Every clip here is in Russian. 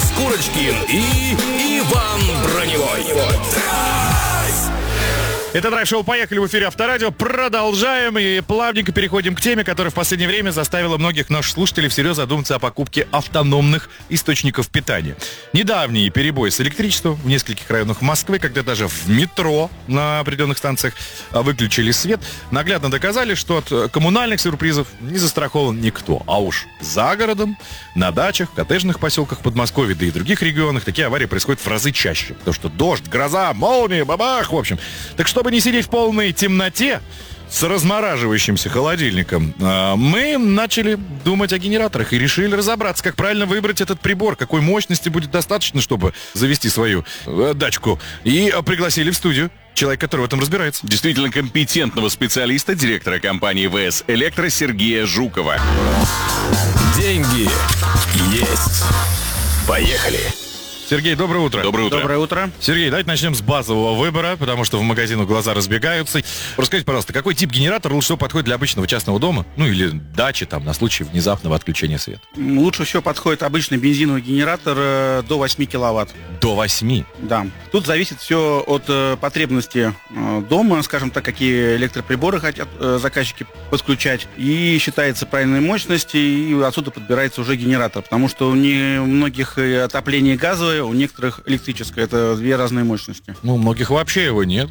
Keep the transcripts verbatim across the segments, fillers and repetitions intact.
Денис Курочкин и Иван Броневой. Это драйв-шоу «Поехали» в эфире Авторадио. Продолжаем и плавненько переходим к теме, которая в последнее время заставила многих наших слушателей всерьез задуматься о покупке автономных источников питания. Недавний перебой с электричеством в нескольких районах Москвы, когда даже в метро на определенных станциях выключили свет, наглядно доказали, что от коммунальных сюрпризов не застрахован никто. А уж за городом, на дачах, в коттеджных поселках Подмосковья, да и других регионах такие аварии происходят в разы чаще. Потому что дождь, гроза, молния, бабах, в общем. Так что, чтобы не сидеть в полной темноте с размораживающимся холодильником, мы начали думать о генераторах и решили разобраться, как правильно выбрать этот прибор, какой мощности будет достаточно, чтобы завести свою дачку. И пригласили в студию человека, который в этом разбирается. Действительно компетентного специалиста, директора компании ВС Электро Сергея Жукова. Деньги есть. Поехали. Сергей, доброе утро. Доброе утро. Доброе утро. Сергей, давайте начнем с базового выбора, потому что в магазинах глаза разбегаются. Расскажите, пожалуйста, какой тип генератора лучше всего подходит для обычного частного дома, ну или дачи, там, на случай внезапного отключения света? Лучше всего подходит обычный бензиновый генератор э, до восьми киловатт. До восьми? Да. Тут зависит все от э, потребности э, дома, скажем так, какие электроприборы хотят э, заказчики подключать. И считается правильной мощности, и отсюда подбирается уже генератор. Потому что у не- у многих и отопление газовое, у некоторых электрическое. Это две разные мощности. Ну, у многих вообще его нет.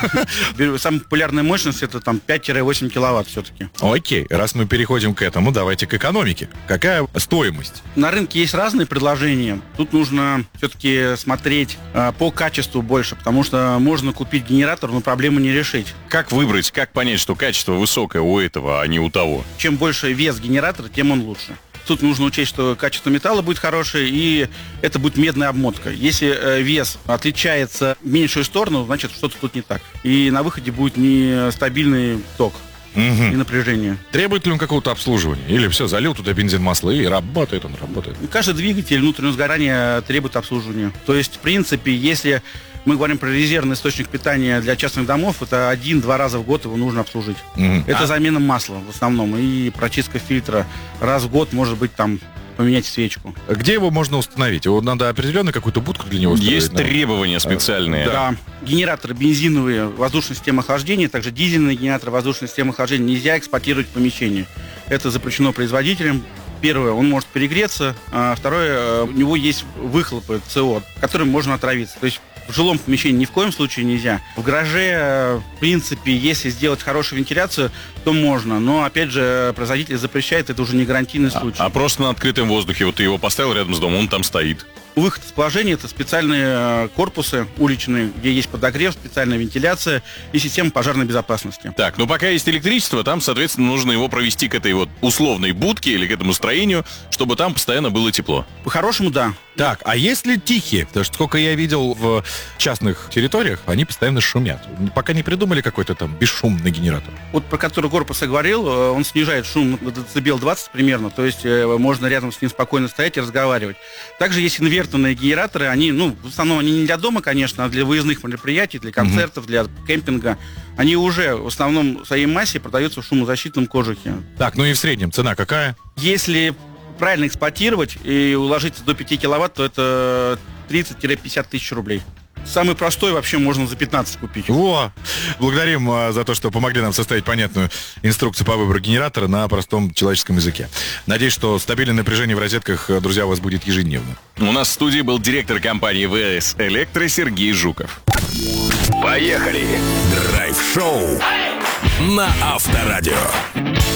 Самая популярная мощность это там пять-восемь киловатт все-таки. Окей, раз мы переходим к этому, давайте к экономике. Какая стоимость? На рынке есть разные предложения. Тут нужно все-таки смотреть э, по качеству больше, потому что можно купить генератор, но проблему не решить. Как выбрать, как понять, что качество высокое у этого, а не у того? Чем больше вес генератора, тем он лучше. Тут нужно учесть, что качество металла будет хорошее, и это будет медная обмотка. Если э, вес отличается в меньшую сторону, значит, что-то тут не так. И на выходе будет нестабильный ток и напряжение. Требует ли он какого-то обслуживания? Или все, залил туда бензин, масло, и работает он, работает? Каждый двигатель внутреннего сгорания требует обслуживания. То есть, в принципе, если мы говорим про резервный источник питания для частных домов, это один-два раза в год его нужно обслужить. Мгм. Это А- замена масла в основном и прочистка фильтра. Раз в год, может быть, там поменять свечку. Где его можно установить? Его надо определенную какую-то будку для него устроить? Есть да? требования специальные. Да. Генераторы бензиновые воздушной системы охлаждения, также дизельные генераторы воздушной системы охлаждения нельзя экспортировать в помещение. Это запрещено производителем. Первое, он может перегреться, а второе, у него есть выхлопы СО, которым можно отравиться. То есть в жилом помещении ни в коем случае нельзя. В гараже, в принципе, если сделать хорошую вентиляцию, то можно. Но, опять же, производитель запрещает, это уже не гарантийный случай. А просто на открытом воздухе, вот ты его поставил рядом с домом, он там стоит. Выход из положения — это специальные э, корпусы уличные, где есть подогрев, специальная вентиляция и система пожарной безопасности. Так, ну пока есть электричество, там, соответственно, нужно его провести к этой вот условной будке или к этому строению, чтобы там постоянно было тепло. По-хорошему, да. Так, а если тихие? Потому что сколько я видел в частных территориях, они постоянно шумят. Пока не придумали какой-то там бесшумный генератор. Вот про который корпус я говорил, э, он снижает шум на децибел двадцать примерно, то есть э, можно рядом с ним спокойно стоять и разговаривать. Также есть инверторные генераторы, они, ну, в основном они не для дома, конечно, а для выездных мероприятий, для концертов, для кемпинга. Они уже в основном в своей массе продаются в шумозащитном кожухе. Так, ну и в среднем цена какая? Если правильно эксплуатировать и уложиться до пяти киловатт, то это тридцать-пятьдесят тысяч рублей. Самый простой вообще можно за пятнадцать купить. Во! Благодарим а, за то, что помогли нам составить понятную инструкцию по выбору генератора на простом человеческом языке. Надеюсь, что стабильное напряжение в розетках, друзья, у вас будет ежедневно. У нас в студии был директор компании ВС Электро Сергей Жуков. Поехали. Драйв-шоу на Авторадио.